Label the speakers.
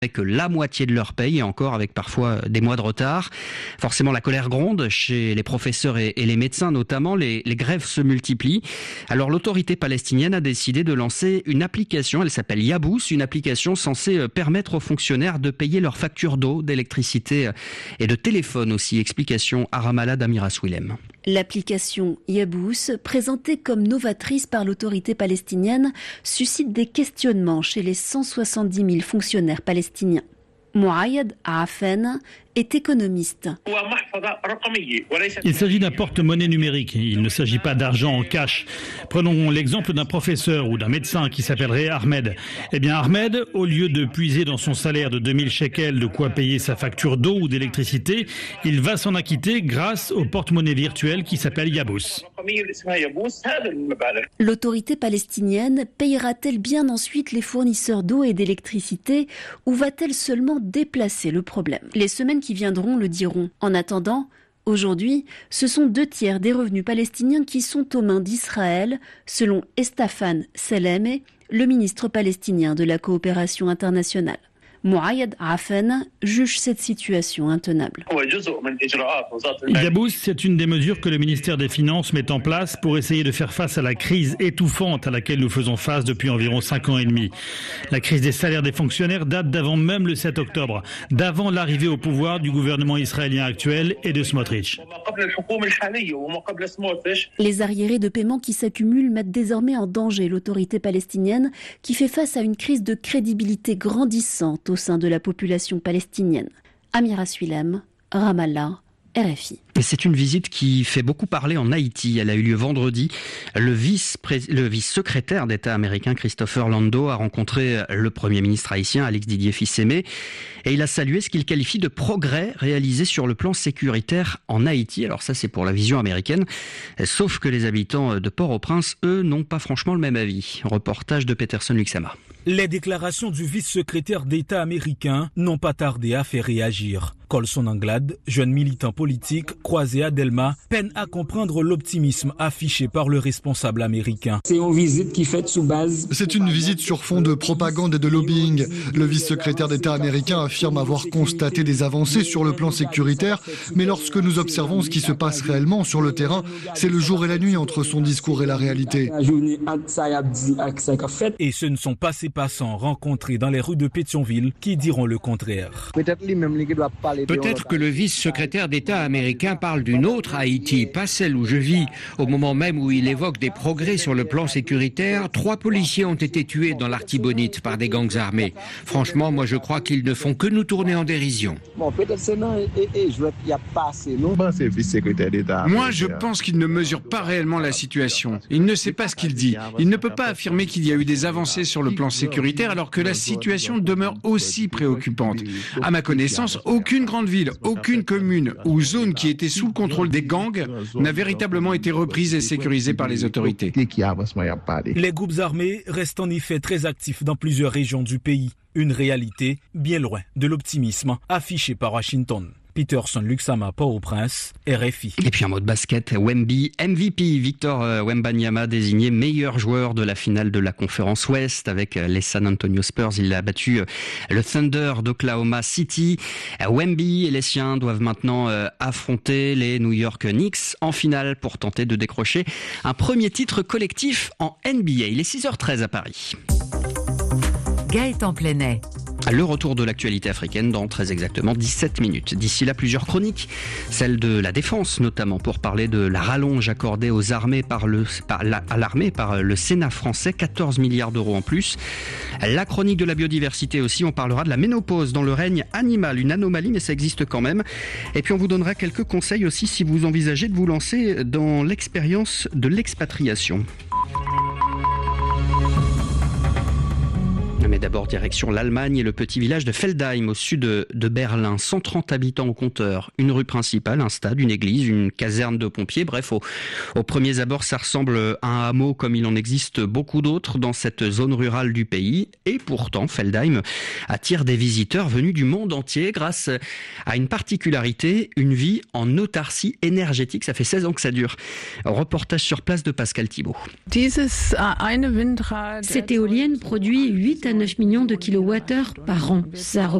Speaker 1: que la moitié de leur paye, et encore avec parfois des mois de retard. Forcément, la colère gronde chez les professeurs et les médecins notamment. Les grèves se multiplient. Alors l'autorité palestinienne a décidé de lancer une application, elle s'appelle Yabous, une application censée permettre aux fonctionnaires de payer leurs factures d'eau, d'électricité et de téléphone aussi. Explication à Ramallah d'Amira Swilem.
Speaker 2: L'application Yabous, présentée comme novatrice par l'autorité palestinienne, suscite des questionnements chez les 170 000 fonctionnaires palestiniens. Mouayad Afen est économiste.
Speaker 3: Il s'agit d'un porte-monnaie numérique. Il ne s'agit pas d'argent en cash. Prenons l'exemple d'un professeur ou d'un médecin qui s'appellerait Ahmed. Eh bien Ahmed, au lieu de puiser dans son salaire de 2000 shekels de quoi payer sa facture d'eau ou d'électricité, il va s'en acquitter grâce au porte-monnaie virtuel qui s'appelle Yabous.
Speaker 2: L'autorité palestinienne payera-t-elle bien ensuite les fournisseurs d'eau et d'électricité ou va-t-elle seulement déplacer le problème ? Les semaines qui viendront le diront. En attendant, aujourd'hui, ce sont 2/3 des revenus palestiniens qui sont aux mains d'Israël, selon Estafan Seleme, le ministre palestinien de la coopération internationale. Mouayad Afen juge cette situation intenable.
Speaker 3: Yabous, c'est une des mesures que le ministère des Finances met en place pour essayer de faire face à la crise étouffante à laquelle nous faisons face depuis environ 5 ans et demi. La crise des salaires des fonctionnaires date d'avant même le 7 octobre, d'avant l'arrivée au pouvoir du gouvernement israélien actuel et de Smotrich.
Speaker 2: Les arriérés de paiement qui s'accumulent mettent désormais en danger l'autorité palestinienne qui fait face à une crise de crédibilité grandissante au sein de la population palestinienne. Amira Swilem, Ramallah, RFI.
Speaker 1: Et c'est une visite qui fait beaucoup parler en Haïti. Elle a eu lieu vendredi. Le vice-secrétaire d'État américain Christopher Landau a rencontré le Premier ministre haïtien Alex Didier Fils-Aimé et il a salué ce qu'il qualifie de progrès réalisés sur le plan sécuritaire en Haïti. Alors ça, c'est pour la vision américaine. Sauf que les habitants de Port-au-Prince, eux, n'ont pas franchement le même avis. Reportage de Peterson Luxama.
Speaker 4: Les déclarations du vice-secrétaire d'État américain n'ont pas tardé à faire réagir. Colson Anglade, jeune militant politique, croisé à Delma, peine à comprendre l'optimisme affiché par le responsable américain.
Speaker 5: C'est une visite qui fait sous base.
Speaker 6: C'est une visite sur fond de propagande et de lobbying. Le vice-secrétaire d'État américain affirme avoir constaté des avancées sur le plan sécuritaire, mais lorsque nous observons ce qui se passe réellement sur le terrain, c'est le jour et la nuit entre son discours et la réalité.
Speaker 4: Et ce ne sont pas ces passants rencontrés dans les rues de Pétionville qui diront le contraire.
Speaker 7: Peut-être que le vice-secrétaire d'État américain parle d'une autre Haïti, pas celle où je vis. Au moment même où il évoque des progrès sur le plan sécuritaire, 3 policiers ont été tués dans l'Artibonite par des gangs armés. Franchement, moi je crois qu'ils ne font que nous tourner en dérision.
Speaker 8: Moi, je pense qu'il ne mesure pas réellement la situation. Il ne sait pas ce qu'il dit. Il ne peut pas affirmer qu'il y a eu des avancées sur le plan sécuritaire alors que la situation demeure aussi préoccupante. À ma connaissance, aucune grande ville, aucune commune ou zone qui était sous le contrôle des gangs n'a véritablement été reprise et sécurisée par les autorités.
Speaker 4: Les groupes armés restent en effet très actifs dans plusieurs régions du pays. Une réalité bien loin de l'optimisme affiché par Washington. Peterson Luxama, Port-au-Prince, RFI.
Speaker 1: Et puis un mot de basket, Wemby, MVP, Victor Wembanyama désigné meilleur joueur de la finale de la conférence Ouest avec les San Antonio Spurs. Il a battu le Thunder d'Oklahoma City. Wemby et les siens doivent maintenant affronter les New York Knicks en finale pour tenter de décrocher un premier titre collectif en NBA. Il est 6h13 à Paris.
Speaker 9: Gaëtan Plenet.
Speaker 1: Le retour de l'actualité africaine dans très exactement 17 minutes. D'ici là, plusieurs chroniques, celle de la défense notamment, pour parler de la rallonge accordée aux armées à l'armée par le Sénat français, 14 milliards d'euros en plus. La chronique de la biodiversité aussi, on parlera de la ménopause dans le règne animal, une anomalie mais ça existe quand même. Et puis on vous donnera quelques conseils aussi si vous envisagez de vous lancer dans l'expérience de l'expatriation. Mais d'abord, direction l'Allemagne et le petit village de Feldheim, au sud de Berlin. 130 habitants au compteur, une rue principale, un stade, une église, une caserne de pompiers. Bref, au premiers abords, ça ressemble à un hameau comme il en existe beaucoup d'autres dans cette zone rurale du pays. Et pourtant, Feldheim attire des visiteurs venus du monde entier grâce à une particularité, une vie en autarcie énergétique. Ça fait 16 ans que ça dure. Reportage sur place de Pascal Thibault.
Speaker 10: Cette éolienne produit 8 à 9 19 millions de kilowattheures par an. Ça